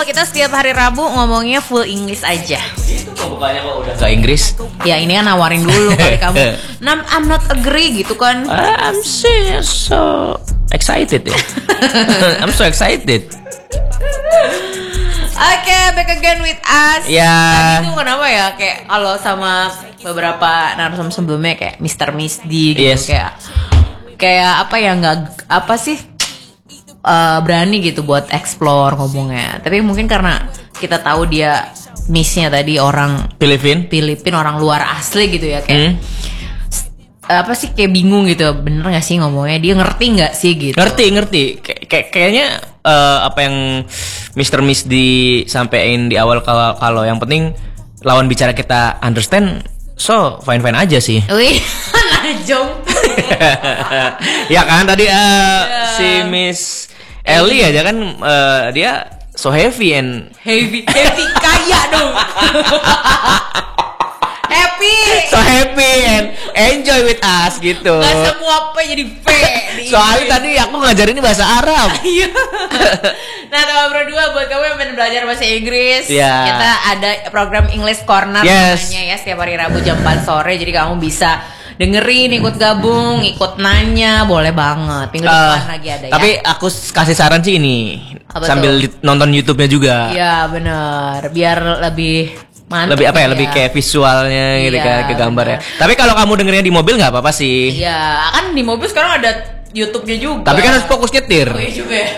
kita setiap hari Rabu ngomongnya full English aja. Itu kok bukannya kok udah ke Inggris? Ya ini kan nawarin dulu kali kamu. I'm not agree gitu kan. I'm so excited ya. I'm so excited. Oke, back again with us. Ya. Tadi tuh kenapa ya kayak kalau sama beberapa narasumber sebelumnya kayak Mr. Miss D gitu. Yes. Kayak apa ya, nggak apa sih, berani gitu buat explore ngomongnya. Tapi mungkin karena kita tahu dia Missnya tadi orang Filipina, orang luar asli gitu ya, kayak apa sih, kayak bingung gitu, bener nggak sih ngomongnya, dia ngerti nggak sih gitu. Ngerti. Kayaknya apa yang Mr. Miss disampaikan di awal, kalau yang penting lawan bicara kita understand, so fine aja sih. Wih, najong. Ya kan tadi si Miss Ellie aja kan dia so heavy kaya dong. So happy and enjoy with us gitu. Gak semua apa jadi V. Soalnya tadi aku ngajarin ini bahasa Arab. Nah, teman berdua, buat kamu yang pengen belajar bahasa Inggris, Yeah. kita ada program English Corner namanya ya, setiap hari Rabu jam 4 sore. Jadi kamu bisa dengerin, ikut gabung, ikut nanya, boleh banget. Minggu depan lagi ada ya. Tapi aku kasih saran sih ini, sambil nonton YouTube-nya juga. Iya benar, biar lebih mantap. Lebih apa ya, lebih kayak visualnya gitu kan, ke gambar ya. Tapi kalau kamu dengerinnya di mobil nggak apa-apa sih. Iya, kan di mobil sekarang ada YouTube-nya juga. Tapi kan harus fokus nyetir. Oh iya juga ya.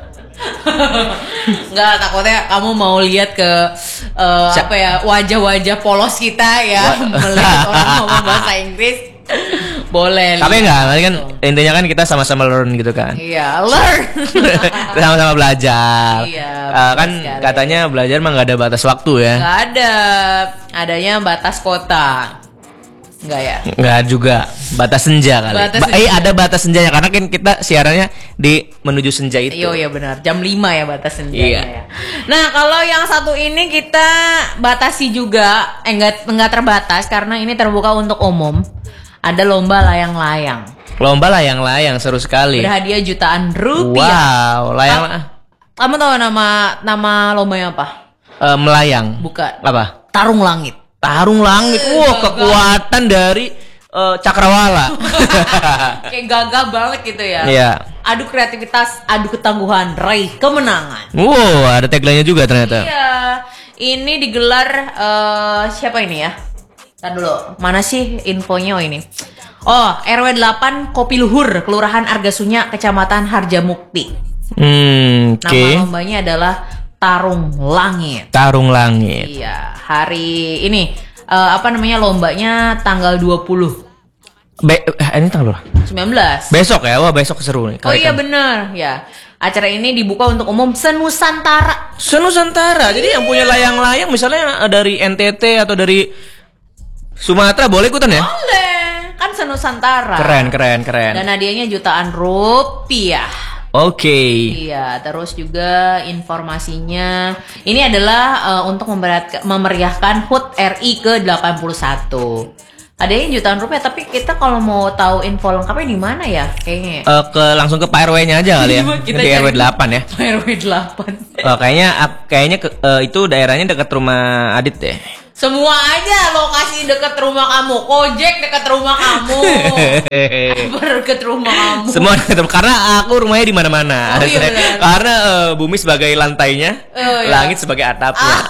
Enggak, takutnya kamu mau lihat ke apa ya, wajah-wajah polos kita ya, melihat orang ngomong bahasa Inggris. Boleh. Tapi enggak, nanti kan intinya kan kita sama-sama learn gitu kan. Iya, learn. Kita sama-sama belajar. Iya, kan sekali. katanya belajar mah nggak ada batas waktu ya. Nggak ada, adanya batas kota. Enggak ya? Nggak juga, batas senja kali. Ada batas senjanya karena kan kita siarannya di menuju senja itu. Iya benar, jam 5 ya batas senjanya. Iya. Ya. Nah, kalau yang satu ini kita batasi juga, enggak terbatas karena ini terbuka untuk umum. Ada lomba layang-layang. Lomba layang-layang seru sekali. Berhadiah jutaan rupiah. Wow, layang. Kamu tahu nama lombanya apa? Melayang. Bukan. Apa? Tarung langit. Tarung langit. Wah, kekuatan dari cakrawala. Kayak gagah banget gitu ya. Iya. Adu kreativitas, adu ketangguhan, raih kemenangan. Wow, ada tagline-nya juga ternyata. Iya. Ini digelar siapa ini ya? Ntar dulu, mana sih infonya? Oh ini. Oh, RW 8 Kopi Luhur, Kelurahan Argasunya, Kecamatan Harjamukti. Nama lombanya adalah Tarung Langit. Tarung Langit. Iya, hari ini lombanya tanggal 20. Ini tanggal berapa? 19. Besok ya, wah besok seru nih. Oh iya benar, ya. Acara ini dibuka untuk umum senusantara. Jadi yang punya layang-layang misalnya dari NTT atau dari Sumatera boleh ikutan ya? Boleh, kan senusantara. Keren. Dan hadiahnya jutaan rupiah. Oke. Iya, terus juga informasinya ini adalah untuk memeriahkan HUT RI ke-81. Hadiahnya jutaan rupiah, tapi kita kalau mau tahu info lengkapnya di mana ya? Kayaknya. Langsung ke Pak RW-nya aja kali ya. Di RW 8 ya. RW 8. Kayaknya itu daerahnya dekat rumah Adit deh. Semua aja lokasi dekat rumah kamu, Kojek dekat rumah kamu, dekat rumah kamu. Semua dekat, karena aku rumahnya di mana-mana. Oh, iya, karena bumi sebagai lantainya, langit sebagai atapnya.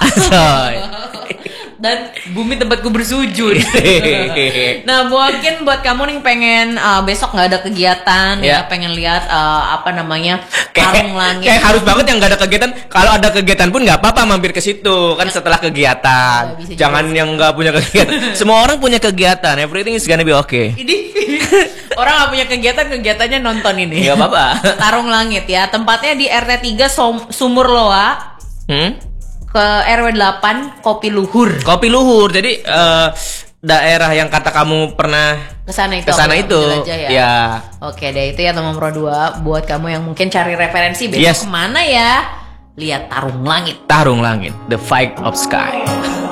Dan bumi tempatku bersujud. Nah, mungkin buat kamu nih pengen besok nggak ada kegiatan ya, pengen lihat Tarung Langit. Kayak harus banget yang nggak ada kegiatan. Kalau ada kegiatan pun nggak apa-apa mampir ke situ kan setelah kegiatan. Jangan yang nggak punya kegiatan. Semua orang punya kegiatan. Everything is gonna be okay. Orang nggak punya kegiatannya nonton ini. Nggak apa-apa. Tarung Langit ya. Tempatnya di RT 3 Sumur Loa. Ke RW 8 Kopi Luhur. Jadi daerah yang kata kamu pernah kesana itu. Ya. Oke deh, itu ya teman Pro 2 buat kamu yang mungkin cari referensi besok kemana ya? Lihat Tarung Langit. The Fight of Sky.